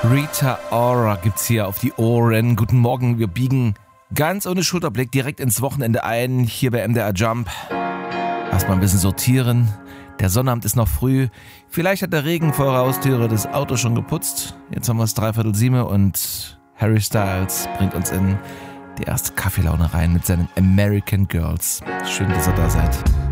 Rita Ora gibt's hier auf die Ohren. Guten Morgen, wir biegen ganz ohne Schulterblick direkt ins Wochenende ein, hier bei MDR Jump. Erstmal ein bisschen sortieren. Der Sonnabend ist noch früh. Vielleicht hat der Regen vor eurer Haustüre das Auto schon geputzt. Jetzt haben wir es 6:45 und Harry Styles bringt uns in die erste Kaffeelaune rein mit seinen American Girls. Schön, dass ihr da seid.